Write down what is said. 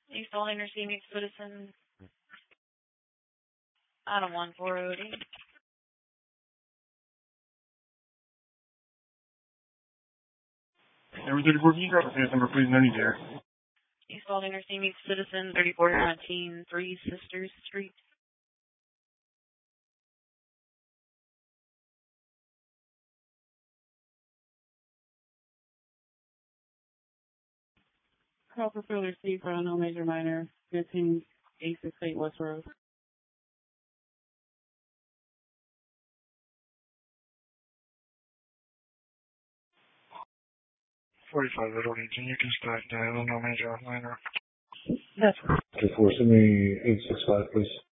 East All Intercity meets Citizen. Item 1480. Number 34, can you drop the case number, please? No need there. East All Intercity meets Citizen, 3419 Three Sisters Street. Call for failure C for unknown major minor, 15868 West Road. 45 Red Orange, and you can start no major minor. That's right. 4, send me 865, please.